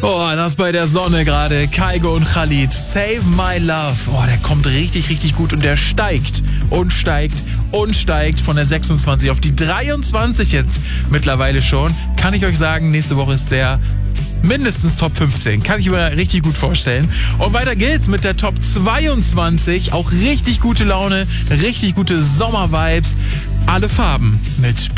Oh, das bei der Sonne gerade. Kygo und Khalid. Save My Love. Oh, der kommt richtig, richtig gut und der steigt und steigt und steigt von der 26 auf die 23 jetzt mittlerweile schon. Kann ich euch sagen, nächste Woche ist der mindestens Top 15. Kann ich mir richtig gut vorstellen. Und weiter geht's mit der Top 22. Auch richtig gute Laune, richtig gute Sommervibes. Alle Farben mit